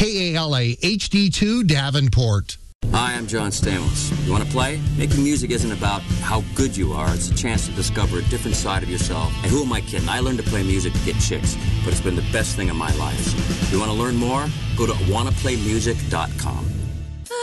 KALA HD2 Davenport. Hi, I'm John Stamos. You want to play? Making music isn't about how good you are. It's a chance to discover a different side of yourself. And who am I kidding? I learned to play music to get chicks, but it's been the best thing in my life. You want to learn more? Go to wannaplaymusic.com.